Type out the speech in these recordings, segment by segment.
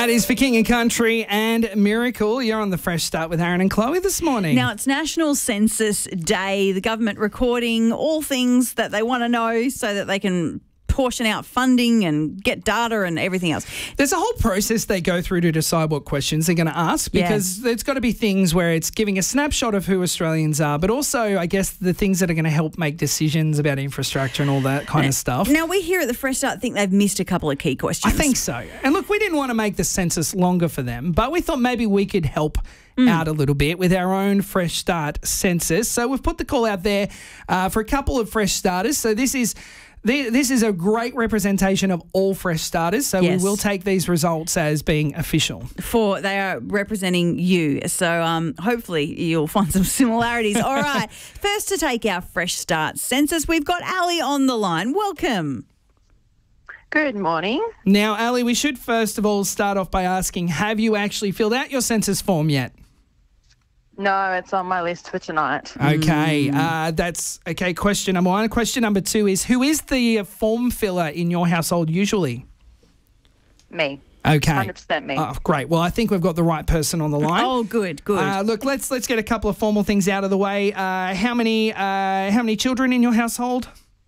That is for King and Country and Miracle. You're on the Fresh Start with Aaron and Chloe this morning. Now, it's National Census Day. The government recording all things that they want to know so that they can portion out funding and get data and everything else. There's a whole process they go through to decide what questions they're going to ask, because there's got to be things where it's giving a snapshot of who Australians are, but also, I guess, the things that are going to help make decisions about infrastructure and all that kind of stuff. Now, we here at the Fresh Start think they've missed a couple of key questions. I think so. And look, we didn't want to make the census longer for them, but we thought maybe we could help out a little bit with our own Fresh Start census. So we've put the call out there for a couple of Fresh Starters. So this is a great representation of all Fresh Starters, so we will take these results as being official. They are representing you, so hopefully you'll find some similarities. All right, first to take our Fresh Start census, we've got Ali on the line. Welcome. Good morning. Now, Ali, we should first of all start off by asking, have you actually filled out your census form yet? No, it's on my list for tonight. Okay, that's okay. Question number one. Question number two is, who is the form filler in your household usually? Me. Okay. 100% me. Oh, great. Well, I think we've got the right person on the line. Oh, good. Look, let's get a couple of formal things out of the way. How many children in your household?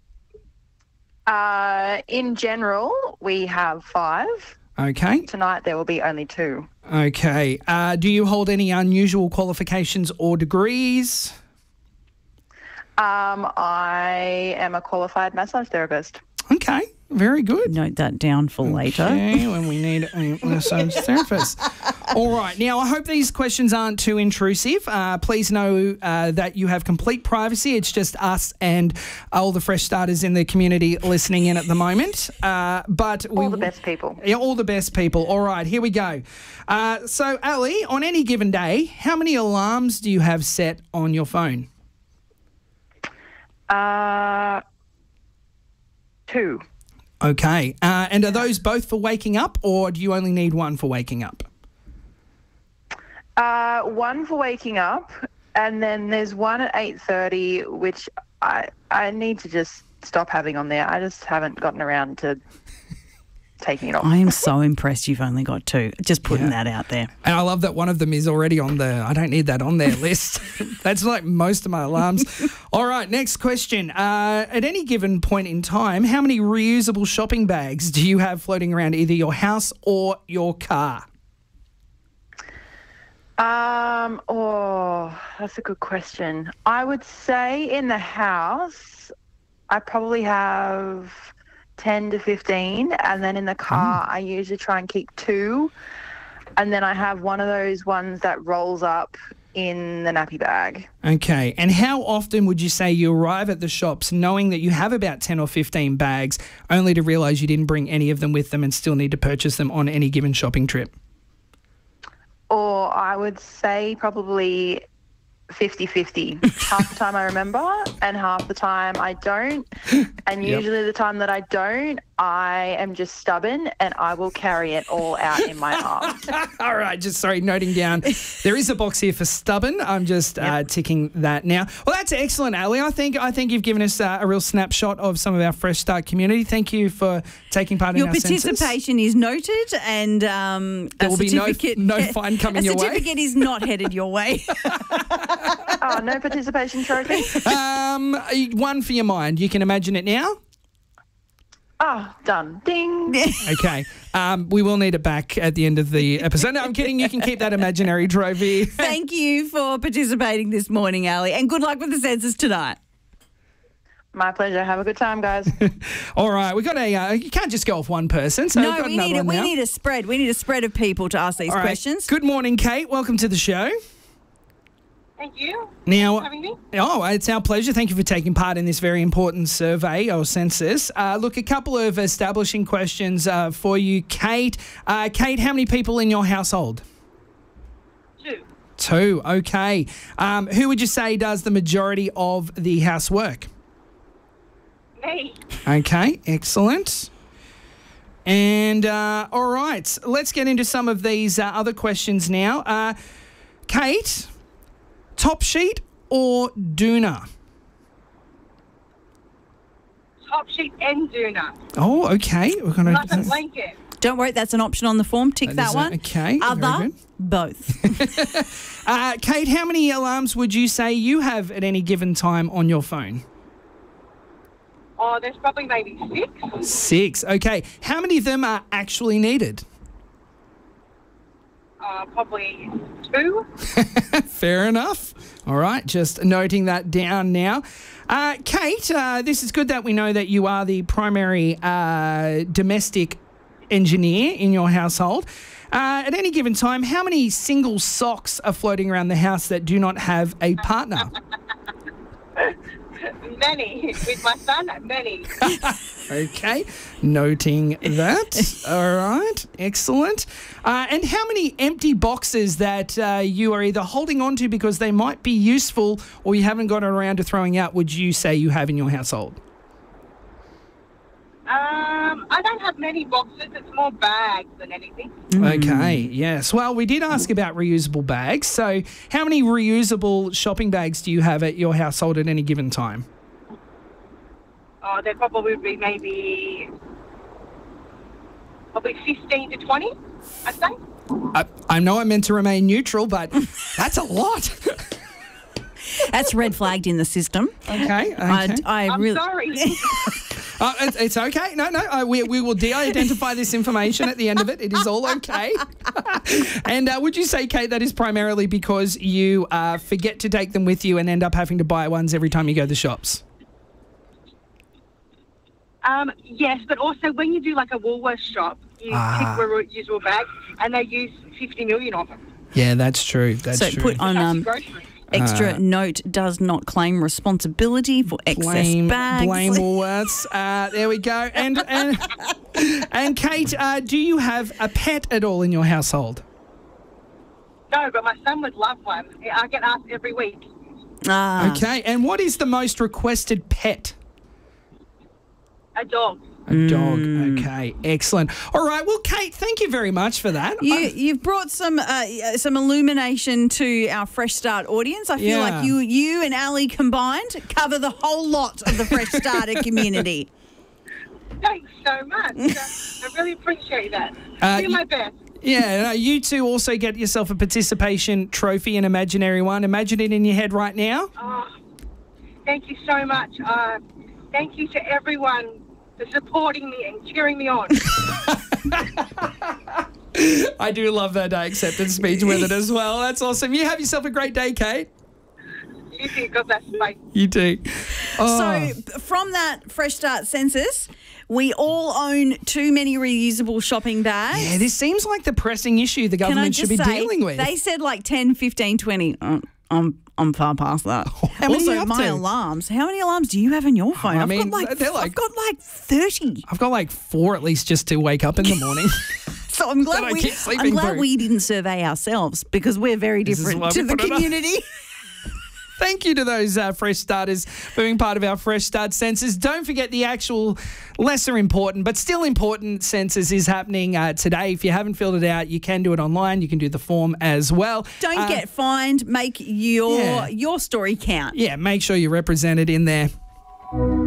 In general, we have 5. Okay. Tonight there will be only 2. Okay. Do you hold any unusual qualifications or degrees? I am a qualified massage therapist. Okay. Very good. Note that down for later. Okay, when we need a massage therapist. All right. Now, I hope these questions aren't too intrusive. Please know that you have complete privacy. It's just us and all the Fresh Starters in the community listening in at the moment. But all the best people. Yeah, all the best people. All right, here we go. So, Ali, on any given day, how many alarms do you have set on your phone? 2. Okay. And are those both for waking up, or do you only need one for waking up? One for waking up, and then there's one at 8:30, which I need to just stop having on there. I just haven't gotten around to taking it off. I am so impressed you've only got 2. Just putting that out there. And I love that one of them is already on the I don't need that on there list. That's like most of my alarms. All right, next question. At any given point in time, how many reusable shopping bags do you have floating around either your house or your car? That's a good question. I would say in the house, I probably have 10 to 15, and then in the car I usually try and keep 2, and then I have one of those ones that rolls up in the nappy bag. Okay, and how often would you say you arrive at the shops knowing that you have about 10 or 15 bags, only to realise you didn't bring any of them with them and still need to purchase them on any given shopping trip? Or I would say probably 50-50. Half the time I remember and half the time I don't. And usually the time that I don't, I am just stubborn and I will carry it all out in my arms. All right, just noting down. There is a box here for stubborn. I'm just ticking that now. Well, that's excellent, Ali. I think you've given us a real snapshot of some of our Fresh Start community. Thank you for taking part in our census. Your participation is noted, and there will be no fine coming your way. A certificate is not headed your way. Oh, no participation trophy? One for your mind. You can imagine it now? Oh, done. Ding. Okay. We will need it back at the end of the episode. No, I'm kidding. You can keep that imaginary trophy. Thank you for participating this morning, Ali, and good luck with the census tonight. My pleasure. Have a good time, guys. All right. We've got you can't just go off one person. So no, we need a spread. We need a spread of people to ask these questions. Good morning, Kate. Welcome to the show. Thank you. Now, for having me. Oh, it's our pleasure. Thank you for taking part in this very important survey or census. Look, a couple of establishing questions for you, Kate. Kate, how many people in your household? 2. 2, okay. Who would you say does the majority of the housework? Me. Okay, excellent. And, all right, let's get into some of these other questions now. Kate, top sheet or doona? Top sheet and doona. Oh, okay. We're gonna Like a blanket. Don't worry, that's an option on the form. Tick that one. Okay. very Other, good. both. Kate, how many alarms would you say you have at any given time on your phone? Oh, there's probably maybe 6. 6. Okay. How many of them are actually needed? Probably 2. Fair enough. All right, just noting that down now. Kate, this is good that we know that you are the primary domestic engineer in your household. At any given time, how many single socks are floating around the house that do not have a partner? Many. With my son, many. Okay, noting that. All right, excellent. And how many empty boxes that you are either holding on to because they might be useful or you haven't gotten around to throwing out would you say you have in your household? I don't have many boxes. It's more bags than anything. Okay, yes. Well, we did ask about reusable bags. So how many reusable shopping bags do you have at your household at any given time? Oh, there probably would be probably 15 to 20, I'd say. I know I meant to remain neutral, but that's a lot. That's red flagged in the system. Okay. I'm really. sorry. It's okay. No. We will de-identify this information at the end of it. It is all okay. And would you say, Kate, that is primarily because you forget to take them with you and end up having to buy ones every time you go to the shops? Yes, but also when you do like a Woolworths shop, you pick reusable bags and they use 50 million of them. Yeah, that's true. That's So true. put on Groceries. extra note, does not claim responsibility for excess bags. Blame Woolworths. There we go. And Kate, do you have a pet at all in your household? No, but my son would love one. I get asked every week. Okay. And what is the most requested pet? A dog. A dog. Okay, excellent. All right. Well, Kate, thank you very much for that. You've brought some illumination to our Fresh Start audience. I feel like you and Ali combined cover the whole lot of the Fresh Starter community. Thanks so much. I really appreciate that. Do my best. Yeah, you two also get yourself a participation trophy, an imaginary one. Imagine it in your head right now. Oh, thank you so much. Thank you to everyone for supporting me and cheering me on. I do love that acceptance speech with it as well. That's awesome. You have yourself a great day, Kate. You too. God bless. Bye. You too. Oh. So from that Fresh Start census, we all own too many reusable shopping bags. Yeah, this seems like the pressing issue the Can I government just should be say, dealing with. They said like 10, 15, 20. I'm far past that. How many also, are you up my to? alarms. How many alarms do you have on your phone? I I've mean, they're like- I've got like 30. I've got like 4 at least just to wake up in the morning. So I'm glad That I keep sleeping through. we didn't survey ourselves because we're very This is different why to we the put it up. community. Thank you to those Fresh Starters for being part of our Fresh Start census. Don't forget the actual lesser important but still important census is happening today. If you haven't filled it out, you can do it online. You can do the form as well. Don't get fined. Make your story count. Yeah, make sure you're represented in there.